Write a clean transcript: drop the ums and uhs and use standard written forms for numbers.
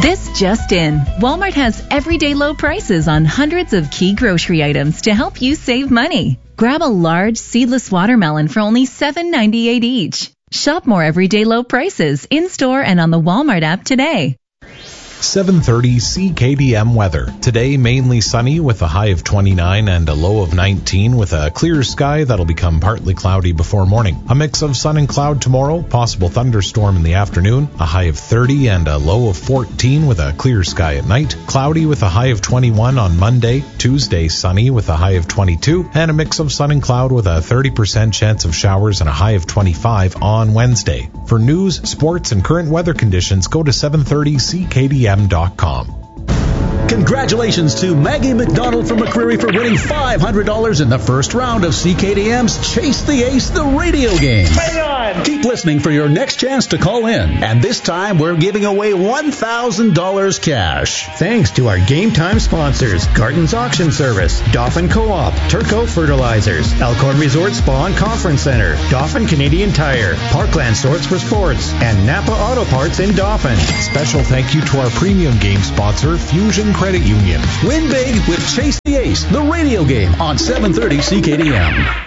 This just in. Walmart has everyday low prices on hundreds of key grocery items to help you save money. Grab a large seedless watermelon for only $7.98 each. Shop more everyday low prices in-store and on the Walmart app today. 7:30 CKDM weather. Today, mainly sunny with a high of 29 and a low of 19 with a clear sky that'll become partly cloudy before morning. A mix of sun and cloud tomorrow, possible thunderstorm in the afternoon, a high of 30 and a low of 14 with a clear sky at night. Cloudy with a high of 21 on Monday. Tuesday, sunny with a high of 22 and a mix of sun and cloud with a 30% chance of showers and a high of 25 on Wednesday. For news, sports, and current weather conditions, go to 730CKDM.com. Congratulations to Maggie McDonald from McCreary for winning $500 in the first round of CKDM's Chase the Ace, the radio game. Hang on! Keep listening for your next chance to call in. And this time, we're giving away $1,000 cash. Thanks to our game time sponsors, Garden's Auction Service, Dauphin Co-op, Turco Fertilizers, Elkhorn Resort Spa and Conference Center, Dauphin Canadian Tire, Parkland Sorts for Sports, and Napa Auto Parts in Dauphin. Special thank you to our premium game sponsor, Fusion Credit Union. Win big with Chase the Ace, the radio game on 730 CKDM.